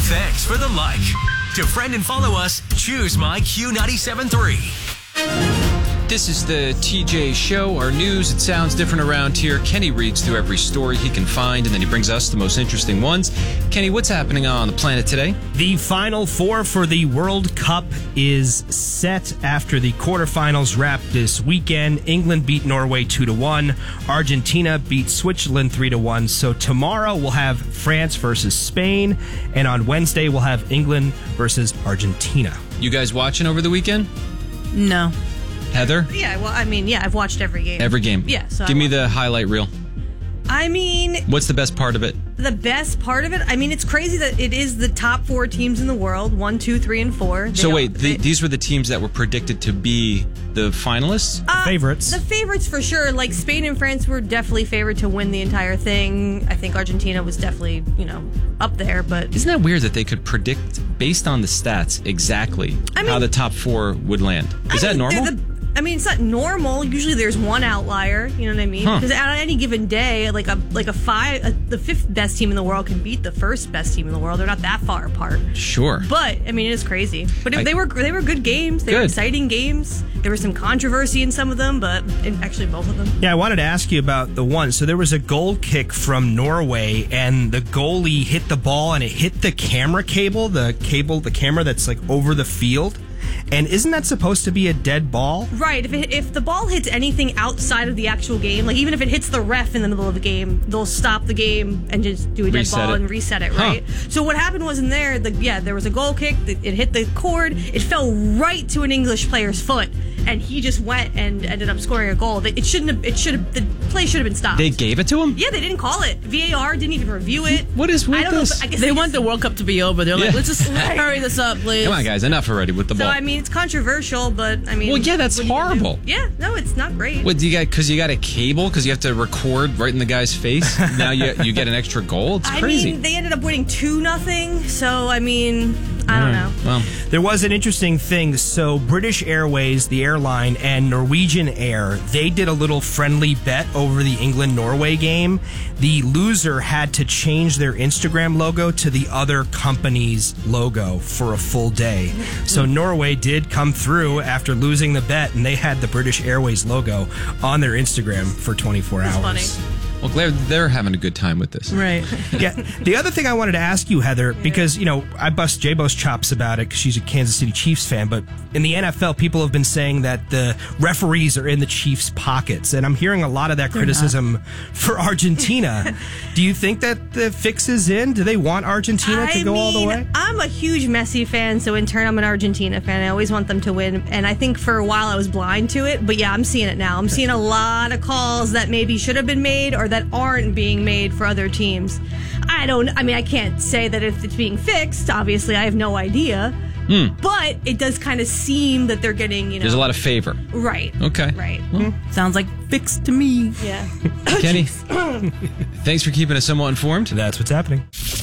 Thanks for the like. To friend and follow us, choose My Q97.3. This is the TJ Show, our news. It sounds different around here. Kenny reads through every story he can find, and then he brings us the most interesting ones. Kenny, what's happening on the planet today? The Final Four for the World Cup is set after the quarterfinals wrapped this weekend. England beat Norway 2-1. Argentina beat Switzerland 3-1. So tomorrow we'll have France versus Spain, and on Wednesday we'll have England versus Argentina. You guys watching over the weekend? No. Heather? Yeah, well, I've watched every game. Every game? Yeah. So Give me the highlight reel. What's the best part of it? The best part of it? It's crazy that it is the top 4 teams in the world, 1, 2, 3, and 4. These were the teams that were predicted to be the finalists? Favorites. The favorites for sure. Like Spain and France were definitely favored to win the entire thing. I think Argentina was definitely, up there, but... Isn't that weird that they could predict, based on the stats, exactly how the top 4 would land? Is that normal? It's not normal. Usually there's one outlier, you know what I mean? Because on any given day, the 5th best team in the world can beat the 1st best team in the world. They're not that far apart. Sure. But, it is crazy. But they were good games. They were exciting games. There was some controversy in some of them, but actually both of them. Yeah, I wanted to ask you about the one. So there was a goal kick from Norway, and the goalie hit the ball, and it hit the camera cable, the camera that's over the field. And isn't that supposed to be a dead ball? Right. If the ball hits anything outside of the actual game, even if it hits the ref in the middle of the game, they'll stop the game and just do a dead ball and reset it, right? So what happened was in there, there was a goal kick, it hit the cord, it fell right to an English player's foot, and he just went and ended up scoring a goal. The play should have been stopped. They gave it to him? Yeah, they didn't call it. VAR didn't even review it. What is with this? They want the World Cup to be over. They're like, let's just hurry this up, please. Come on, guys, enough already with the ball. So, it's controversial, but, Well, yeah, that's horrible. Yeah, no, it's not great. What, because you got a cable? Because you have to record right in the guy's face? Now you get an extra goal? It's crazy. They ended up winning 2-0, so, I don't know. Well, there was an interesting thing. So British Airways, the airline, and Norwegian Air, they did a little friendly bet over the England-Norway game. The loser had to change their Instagram logo to the other company's logo for a full day. So Norway did come through after losing the bet, and they had the British Airways logo on their Instagram for 24 hours. That's funny. Well, Claire, they're having a good time with this. Right. Yeah. The other thing I wanted to ask you, Heather, because, I bust J-Bo's chops about it because she's a Kansas City Chiefs fan, but in the NFL, people have been saying that the referees are in the Chiefs' pockets, and I'm hearing a lot of that criticism for Argentina. Do you think that the fix is in? Do they want Argentina to go all the way? I'm a huge Messi fan, so in turn, I'm an Argentina fan. I always want them to win, and I think for a while I was blind to it, but yeah, I'm seeing it now. I'm seeing a lot of calls that maybe should have been made or that aren't being made for other teams. I can't say that if it's being fixed. Obviously, I have no idea. But it does kind of seem that they're getting, There's a lot of favor. Right. Okay. Right. Well, sounds like fixed to me. Yeah. Kenny, thanks for keeping us somewhat informed. That's what's happening.